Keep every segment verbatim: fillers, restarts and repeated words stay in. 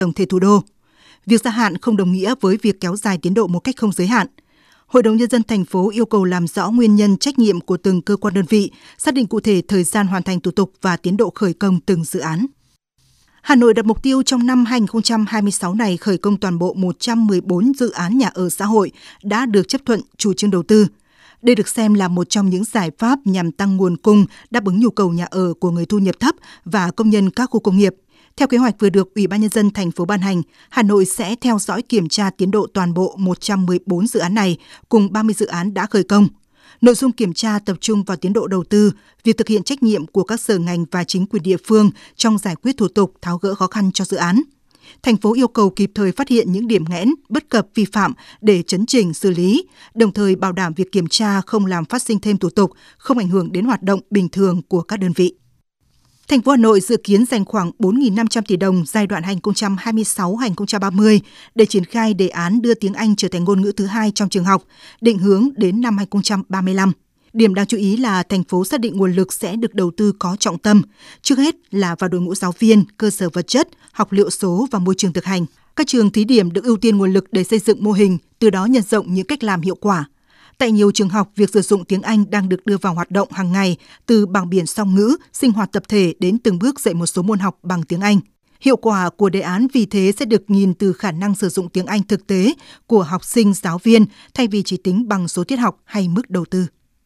tổng thể thủ đô. Việc gia hạn không đồng nghĩa với việc kéo dài tiến độ một cách không giới hạn. Hội đồng Nhân dân thành phố yêu cầu làm rõ nguyên nhân, trách nhiệm của từng cơ quan đơn vị, xác định cụ thể thời gian hoàn thành thủ tục và tiến độ khởi công từng dự án. Hà Nội đặt mục tiêu trong năm hai nghìn không trăm hai mươi sáu này khởi công toàn bộ một trăm mười bốn dự án nhà ở xã hội đã được chấp thuận chủ trương đầu tư. Đây được xem là một trong những giải pháp nhằm tăng nguồn cung, đáp ứng nhu cầu nhà ở của người thu nhập thấp và công nhân các khu công nghiệp. Theo kế hoạch vừa được Ủy ban Nhân dân thành phố ban hành, Hà Nội sẽ theo dõi kiểm tra tiến độ toàn bộ một trăm mười bốn dự án này cùng ba mươi dự án đã khởi công. Nội dung kiểm tra tập trung vào tiến độ đầu tư, việc thực hiện trách nhiệm của các sở ngành và chính quyền địa phương trong giải quyết thủ tục, tháo gỡ khó khăn cho dự án. Thành phố yêu cầu kịp thời phát hiện những điểm nghẽn, bất cập, vi phạm để chấn chỉnh, xử lý, đồng thời bảo đảm việc kiểm tra không làm phát sinh thêm thủ tục, không ảnh hưởng đến hoạt động bình thường của các đơn vị. Thành phố Hà Nội dự kiến dành khoảng bốn nghìn năm trăm tỷ đồng giai đoạn hai nghìn không trăm hai mươi sáu đến hai nghìn không trăm ba mươi để triển khai đề án đưa tiếng Anh trở thành ngôn ngữ thứ hai trong trường học, định hướng đến năm hai nghìn không trăm ba mươi lăm. Điểm đáng chú ý là thành phố xác định nguồn lực sẽ được đầu tư có trọng tâm, trước hết là vào đội ngũ giáo viên, cơ sở vật chất, học liệu số và môi trường thực hành. Các trường thí điểm được ưu tiên nguồn lực để xây dựng mô hình, từ đó nhân rộng những cách làm hiệu quả. Tại nhiều trường học, việc sử dụng tiếng Anh đang được đưa vào hoạt động hàng ngày, từ bảng biển song ngữ, sinh hoạt tập thể đến từng bước dạy một số môn học bằng tiếng Anh. Hiệu quả của đề án vì thế sẽ được nhìn từ khả năng sử dụng tiếng Anh thực tế của học sinh, giáo viên, thay vì chỉ tính bằng số tiết học hay mức đầu tư.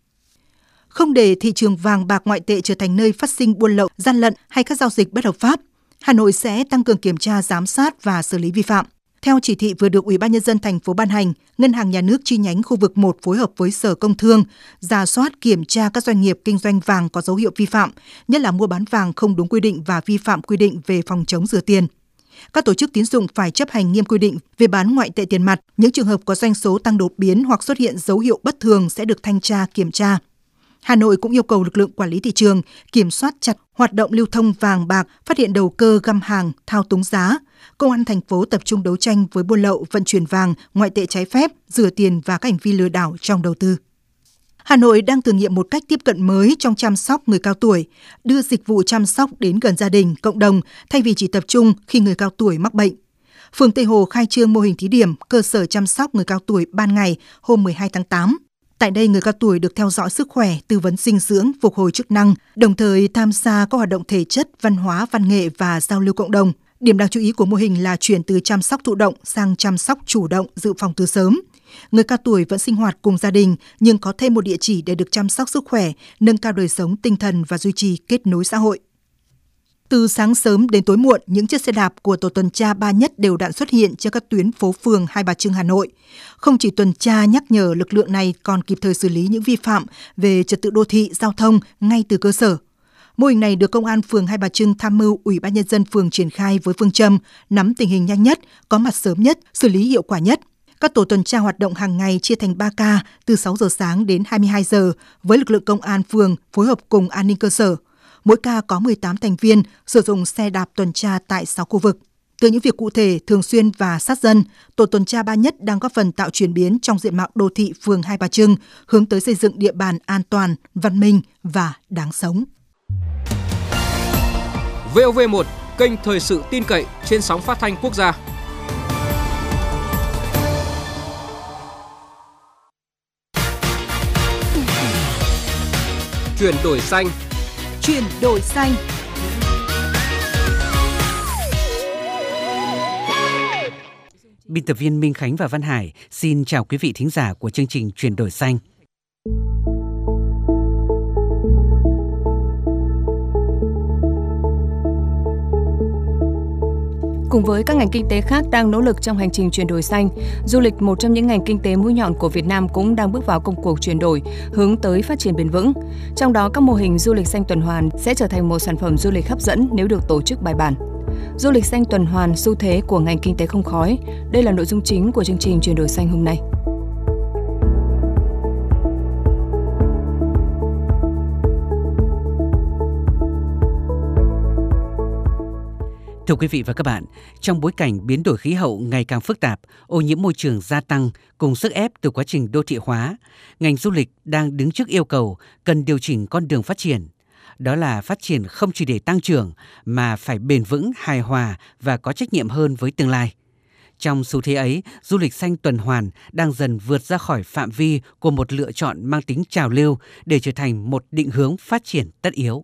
Không để thị trường vàng bạc ngoại tệ trở thành nơi phát sinh buôn lậu, gian lận hay các giao dịch bất hợp pháp, Hà Nội sẽ tăng cường kiểm tra, giám sát và xử lý vi phạm. Theo chỉ thị vừa được Ủy ban Nhân dân thành phố ban hành, Ngân hàng Nhà nước chi nhánh khu vực một phối hợp với Sở Công Thương, rà soát kiểm tra các doanh nghiệp kinh doanh vàng có dấu hiệu vi phạm, nhất là mua bán vàng không đúng quy định và vi phạm quy định về phòng chống rửa tiền. Các tổ chức tín dụng phải chấp hành nghiêm quy định về bán ngoại tệ tiền mặt. Những trường hợp có doanh số tăng đột biến hoặc xuất hiện dấu hiệu bất thường sẽ được thanh tra, kiểm tra. Hà Nội cũng yêu cầu lực lượng quản lý thị trường kiểm soát chặt hoạt động lưu thông vàng bạc, phát hiện đầu cơ găm hàng, thao túng giá. Công an thành phố tập trung đấu tranh với buôn lậu, vận chuyển vàng, ngoại tệ trái phép, rửa tiền và các hành vi lừa đảo trong đầu tư. Hà Nội đang thử nghiệm một cách tiếp cận mới trong chăm sóc người cao tuổi, đưa dịch vụ chăm sóc đến gần gia đình, cộng đồng thay vì chỉ tập trung khi người cao tuổi mắc bệnh. Phường Tây Hồ khai trương mô hình thí điểm cơ sở chăm sóc người cao tuổi ban ngày hôm mười hai tháng tám. Tại đây, người cao tuổi được theo dõi sức khỏe, tư vấn dinh dưỡng, phục hồi chức năng, đồng thời tham gia các hoạt động thể chất, văn hóa, văn nghệ và giao lưu cộng đồng. Điểm đáng chú ý của mô hình là chuyển từ chăm sóc thụ động sang chăm sóc chủ động, dự phòng từ sớm. Người cao tuổi vẫn sinh hoạt cùng gia đình nhưng có thêm một địa chỉ để được chăm sóc sức khỏe, nâng cao đời sống tinh thần và duy trì kết nối xã hội. Từ sáng sớm đến tối muộn, những chiếc xe đạp của tổ tuần tra Ba Nhất đều đặn xuất hiện trên các tuyến phố phường Hai Bà Trưng, Hà Nội. Không chỉ tuần tra nhắc nhở, lực lượng này còn kịp thời xử lý những vi phạm về trật tự đô thị, giao thông ngay từ cơ sở. Mô hình này được Công an phường Hai Bà Trưng tham mưu Ủy ban Nhân dân phường triển khai với phương châm nắm tình hình nhanh nhất, có mặt sớm nhất, xử lý hiệu quả nhất. Các tổ tuần tra hoạt động hàng ngày chia thành ba ca từ sáu giờ sáng đến hai mươi hai giờ với lực lượng công an phường phối hợp cùng an ninh cơ sở. Mỗi ca có mười tám thành viên sử dụng xe đạp tuần tra tại sáu khu vực. Từ những việc cụ thể, thường xuyên và sát dân, tổ tuần tra Ba Nhất đang góp phần tạo chuyển biến trong diện mạo đô thị phường Hai Bà Trưng, hướng tới xây dựng địa bàn an toàn, văn minh và đáng sống. vê o vê một, kênh thời sự tin cậy trên sóng phát thanh quốc gia. Chuyển đổi xanh. Chuyển đổi xanh. Biên tập viên Minh Khánh và Văn Hải xin chào quý vị thính giả của chương trình Chuyển đổi xanh. Cùng với các ngành kinh tế khác đang nỗ lực trong hành trình chuyển đổi xanh, du lịch, một trong những ngành kinh tế mũi nhọn của Việt Nam, cũng đang bước vào công cuộc chuyển đổi, hướng tới phát triển bền vững. Trong đó, các mô hình du lịch xanh tuần hoàn sẽ trở thành một sản phẩm du lịch hấp dẫn nếu được tổ chức bài bản. Du lịch xanh tuần hoàn, xu thế của ngành kinh tế không khói. Đây là nội dung chính của chương trình Chuyển đổi xanh hôm nay. Thưa quý vị và các bạn, trong bối cảnh biến đổi khí hậu ngày càng phức tạp, ô nhiễm môi trường gia tăng cùng sức ép từ quá trình đô thị hóa, ngành du lịch đang đứng trước yêu cầu cần điều chỉnh con đường phát triển. đó là phát triển không chỉ để tăng trưởng mà phải bền vững, hài hòa và có trách nhiệm hơn với tương lai. Trong xu thế ấy, du lịch xanh tuần hoàn đang dần vượt ra khỏi phạm vi của một lựa chọn mang tính trào lưu để trở thành một định hướng phát triển tất yếu.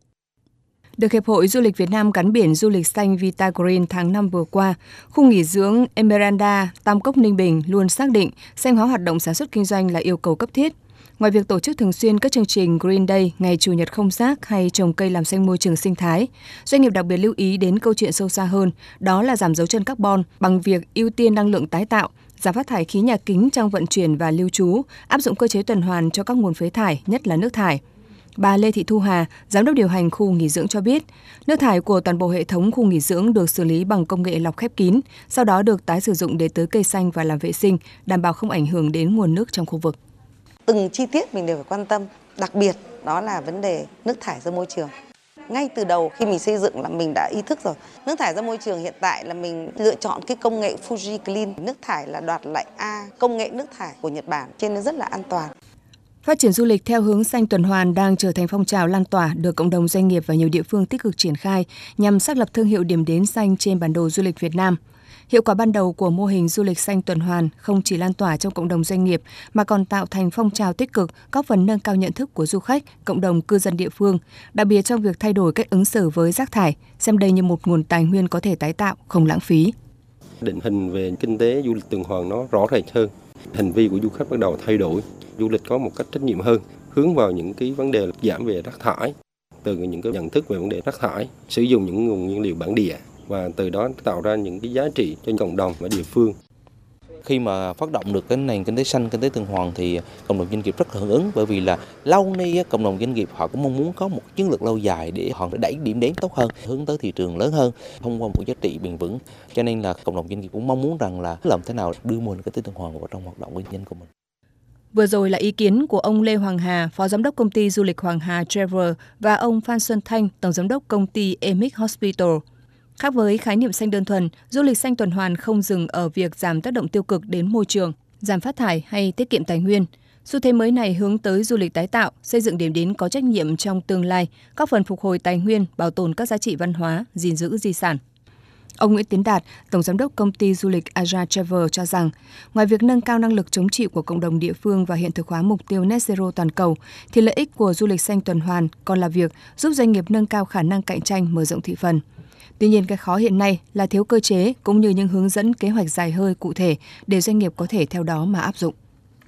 Được Hiệp hội Du lịch Việt Nam gắn biển du lịch xanh Vita Green tháng năm vừa qua, khu nghỉ dưỡng Emeranda, Tam Cốc Ninh Bình luôn xác định xanh hóa hoạt động sản xuất kinh doanh là yêu cầu cấp thiết. Ngoài việc tổ chức thường xuyên các chương trình Green Day, Ngày Chủ nhật không rác hay trồng cây làm xanh môi trường sinh thái, doanh nghiệp đặc biệt lưu ý đến câu chuyện sâu xa hơn, đó là giảm dấu chân carbon bằng việc ưu tiên năng lượng tái tạo, giảm phát thải khí nhà kính trong vận chuyển và lưu trú, áp dụng cơ chế tuần hoàn cho các nguồn phế thải, nhất là nước thải. Bà Lê Thị Thu Hà, giám đốc điều hành khu nghỉ dưỡng cho biết, nước thải của toàn bộ hệ thống khu nghỉ dưỡng được xử lý bằng công nghệ lọc khép kín, sau đó được tái sử dụng để tưới cây xanh và làm vệ sinh, đảm bảo không ảnh hưởng đến nguồn nước trong khu vực. Từng chi tiết mình đều phải quan tâm, đặc biệt đó là vấn đề nước thải ra môi trường. Ngay từ đầu khi mình xây dựng là mình đã ý thức rồi. Nước thải ra môi trường hiện tại là mình lựa chọn cái công nghệ Fuji Clean, nước thải là đoạt lại A, công nghệ nước thải của Nhật Bản, cho nên rất là an toàn. Phát triển du lịch theo hướng xanh tuần hoàn đang trở thành phong trào lan tỏa được cộng đồng doanh nghiệp và nhiều địa phương tích cực triển khai nhằm xác lập thương hiệu điểm đến xanh trên bản đồ du lịch Việt Nam. Hiệu quả ban đầu của mô hình du lịch xanh tuần hoàn không chỉ lan tỏa trong cộng đồng doanh nghiệp mà còn tạo thành phong trào tích cực, góp phần nâng cao nhận thức của du khách, cộng đồng cư dân địa phương, đặc biệt trong việc thay đổi cách ứng xử với rác thải, xem đây như một nguồn tài nguyên có thể tái tạo, không lãng phí. Định hình về kinh tế du lịch tuần hoàn nó rõ rệt hơn, hành vi của du khách bắt đầu thay đổi, du lịch có một cách trách nhiệm hơn, hướng vào những cái vấn đề giảm về rác thải, từ những cái nhận thức về vấn đề rác thải, sử dụng những nguồn nguyên liệu bản địa và từ đó tạo ra những cái giá trị cho cộng đồng và địa phương. Khi mà phát động được cái nền kinh tế xanh, kinh tế tuần hoàn thì cộng đồng doanh nghiệp rất là hưởng ứng, bởi vì là lâu nay cộng đồng doanh nghiệp họ cũng mong muốn có một chiến lược lâu dài để họ đẩy điểm đến tốt hơn, hướng tới thị trường lớn hơn thông qua một giá trị bền vững. Cho nên là cộng đồng doanh nghiệp cũng mong muốn rằng là làm thế nào đưa mô hình kinh tế tuần hoàn vào trong hoạt động kinh doanh của mình. Vừa rồi là ý kiến của ông Lê Hoàng Hà, Phó Giám đốc Công ty Du lịch Hoàng Hà Travel và ông Phan Xuân Thanh, Tổng Giám đốc Công ty Emic Hospital. Khác với khái niệm xanh đơn thuần, du lịch xanh tuần hoàn không dừng ở việc giảm tác động tiêu cực đến môi trường, giảm phát thải hay tiết kiệm tài nguyên. Xu thế mới này hướng tới du lịch tái tạo, xây dựng điểm đến có trách nhiệm trong tương lai, góp phần phục hồi tài nguyên, bảo tồn các giá trị văn hóa, gìn giữ di sản. Ông Nguyễn Tiến Đạt, Tổng Giám đốc Công ty Du lịch Aja Travel cho rằng, ngoài việc nâng cao năng lực chống chịu của cộng đồng địa phương và hiện thực hóa mục tiêu net zero toàn cầu, thì lợi ích của du lịch xanh tuần hoàn còn là việc giúp doanh nghiệp nâng cao khả năng cạnh tranh, mở rộng thị phần. Tuy nhiên, cái khó hiện nay là thiếu cơ chế cũng như những hướng dẫn kế hoạch dài hơi cụ thể để doanh nghiệp có thể theo đó mà áp dụng.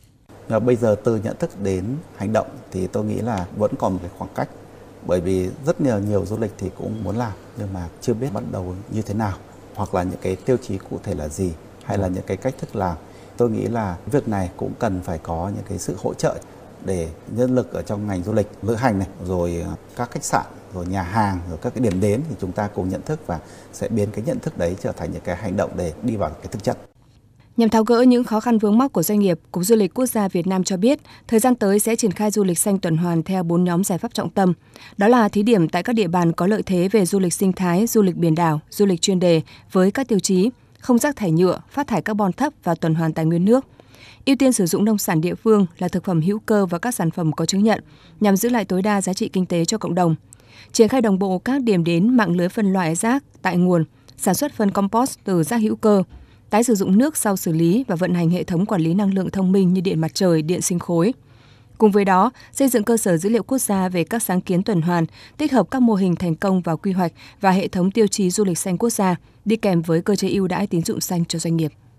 Và bây giờ từ nhận thức đến hành động thì tôi nghĩ là vẫn còn một cái khoảng cách. Bởi vì rất nhiều nhiều du lịch thì cũng muốn làm nhưng mà chưa biết bắt đầu như thế nào, hoặc là những cái tiêu chí cụ thể là gì, hay là những cái cách thức làm. Tôi nghĩ là việc này cũng cần phải có những cái sự hỗ trợ để nhân lực ở trong ngành du lịch, lữ hành này, rồi các khách sạn, rồi nhà hàng, rồi các cái điểm đến thì chúng ta cùng nhận thức và sẽ biến cái nhận thức đấy trở thành những cái hành động để đi vào cái thực chất. Nhằm tháo gỡ những khó khăn vướng mắc của doanh nghiệp, Cục Du lịch Quốc gia Việt Nam cho biết, thời gian tới sẽ triển khai du lịch xanh tuần hoàn theo bốn nhóm giải pháp trọng tâm. Đó là thí điểm tại các địa bàn có lợi thế về du lịch sinh thái, du lịch biển đảo, du lịch chuyên đề với các tiêu chí không rác thải nhựa, phát thải carbon thấp và tuần hoàn tài nguyên nước. Ưu tiên sử dụng nông sản địa phương là thực phẩm hữu cơ và các sản phẩm có chứng nhận nhằm giữ lại tối đa giá trị kinh tế cho cộng đồng. Triển khai đồng bộ các điểm đến mạng lưới phân loại rác tại nguồn, sản xuất phân compost từ rác hữu cơ, tái sử dụng nước sau xử lý và vận hành hệ thống quản lý năng lượng thông minh như điện mặt trời, điện sinh khối. Cùng với đó, xây dựng cơ sở dữ liệu quốc gia về các sáng kiến tuần hoàn, tích hợp các mô hình thành công vào quy hoạch và hệ thống tiêu chí du lịch xanh quốc gia, đi kèm với cơ chế ưu đãi tín dụng xanh cho doanh nghiệp.